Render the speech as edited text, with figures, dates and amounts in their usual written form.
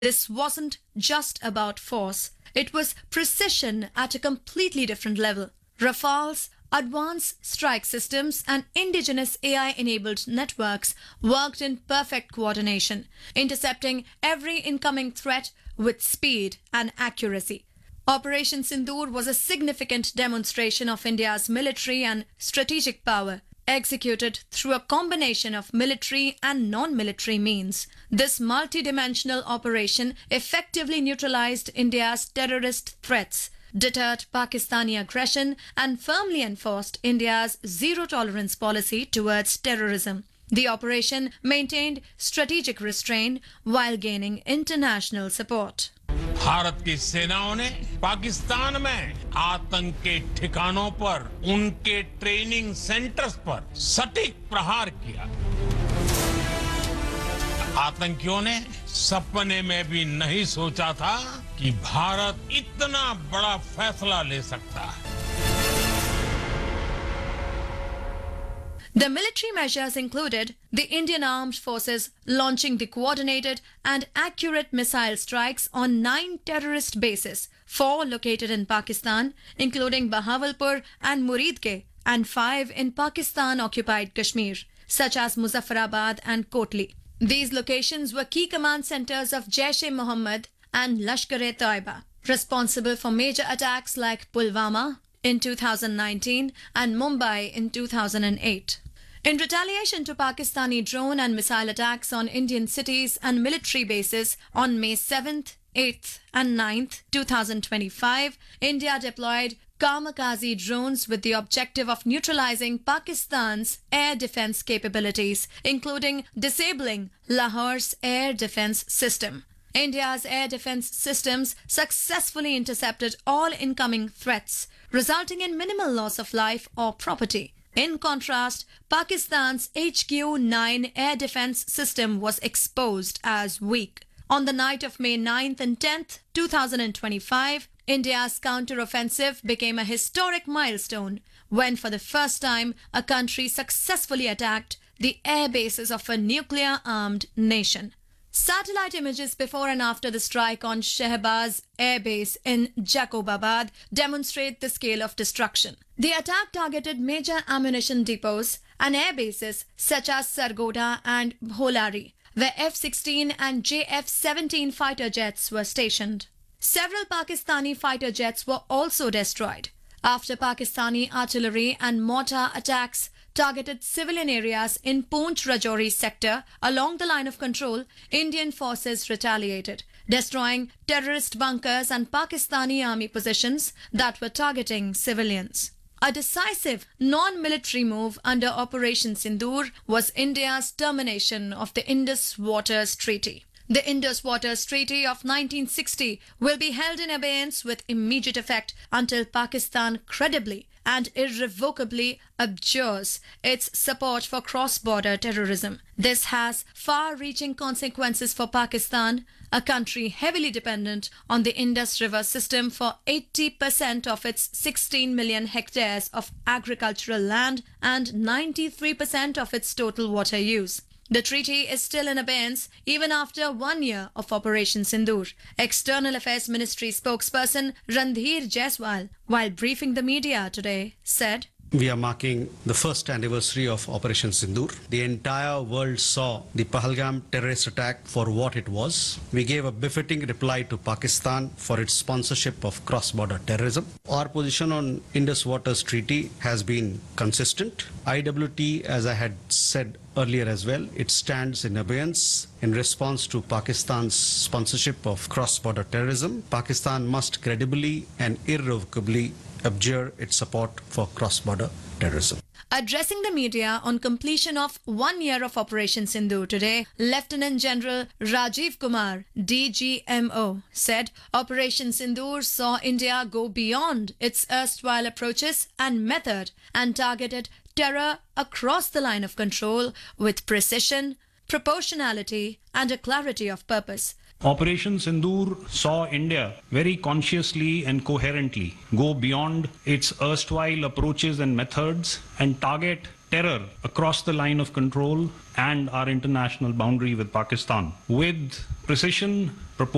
This wasn't just about force, it was precision at a completely different level. Rafales, advanced strike systems, and indigenous AI enabled networks worked in perfect coordination, intercepting every incoming threat with speed and accuracy. Operation Sindoor was a significant demonstration of India's military and strategic power, executed through a combination of military and non-military means. This multi-dimensional operation effectively neutralized India's terrorist threats, deterred Pakistani aggression, and firmly enforced India's zero-tolerance policy towards terrorism. The operation maintained strategic restraint while gaining international support. Bharat की सेनाओं ने पाकिस्तान में आतंक के ठिकानों पर उनके training centres पर सटीक प्रहार किया। आतंकियों ने सपने में भी नहीं सोचा था कि भारत इतना बड़ा फैसला ले सकता है। The military measures included the Indian Armed Forces launching the coordinated and accurate missile strikes on 9 terrorist bases, 4 located in Pakistan, including Bahawalpur and Muridke, and 5 in Pakistan-occupied Kashmir, such as Muzaffarabad and Kotli. These locations were key command centers of Jaish-e-Mohammed and Lashkar-e-Taiba, responsible for major attacks like Pulwama in 2019 and Mumbai in 2008. In retaliation to Pakistani drone and missile attacks on Indian cities and military bases on May 7th, 8th and 9th, 2025, India deployed kamikaze drones with the objective of neutralizing Pakistan's air defense capabilities, including disabling Lahore's air defense system. India's air defense systems successfully intercepted all incoming threats, resulting in minimal loss of life or property. In contrast, Pakistan's HQ-9 air defense system was exposed as weak. On the night of May 9th and 10th, 2025, India's counter-offensive became a historic milestone when, for the first time, a country successfully attacked the air bases of a nuclear-armed nation. Satellite images before and after the strike on Shehbaz Air Base in Jacobabad demonstrate the scale of destruction. The attack targeted major ammunition depots and air bases such as Sargodha and Bholari, where F-16 and JF-17 fighter jets were stationed. Several Pakistani fighter jets were also destroyed after Pakistani artillery and mortar attacks targeted civilian areas in Poonch Rajouri sector along the line of control. Indian forces retaliated, destroying terrorist bunkers and Pakistani army positions that were targeting civilians. A decisive non-military move under Operation Sindoor was India's termination of the Indus Waters Treaty. The Indus Waters Treaty of 1960 will be held in abeyance with immediate effect until Pakistan credibly and irrevocably abjures its support for cross-border terrorism. This has far-reaching consequences for Pakistan, a country heavily dependent on the Indus River system for 80% of its 16 million hectares of agricultural land and 93% of its total water use. The treaty is still in abeyance even after 1 year of Operation Sindoor. External Affairs Ministry spokesperson Randhir Jaiswal, while briefing the media today, said, "We are marking the first anniversary of Operation Sindoor. The entire world saw the Pahalgam terrorist attack for what it was. We gave a befitting reply to Pakistan for its sponsorship of cross-border terrorism. Our position on Indus Waters Treaty has been consistent. IWT, as I had said earlier as well, it stands in abeyance in response to Pakistan's sponsorship of cross-border terrorism. Pakistan must credibly and irrevocably abjure its support for cross-border terrorism." Addressing the media on completion of 1 year of Operation Sindoor today, Lieutenant General Rajiv Kumar, DGMO, said Operation Sindoor saw India go beyond its erstwhile approaches and method and targeted terror across the line of control with precision, proportionality, and a clarity of purpose. Operation Sindoor saw India very consciously and coherently go beyond its erstwhile approaches and methods and target terror across the line of control and our international boundary with Pakistan with precision,